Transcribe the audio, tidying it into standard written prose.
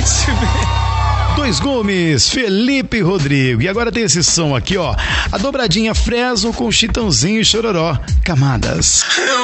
Dois Gumes, Felipe e Rodrigo. E agora tem esse som aqui, ó. A dobradinha Fresno com Chitãozinho e Chororó. Camadas.